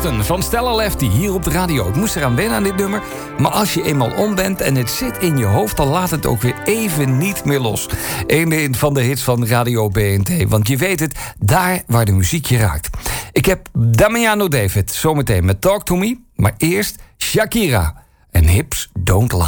Boston van Stella Lefty hier op de radio. Ik moest eraan wennen aan dit nummer. Maar als je eenmaal om bent en het zit in je hoofd, dan laat het ook weer even niet meer los. Een van de hits van Radio BNT. Want je weet het, daar waar de muziek je raakt. Ik heb Damiano David zometeen met Talk to Me. Maar eerst Shakira en Hips Don't Lie.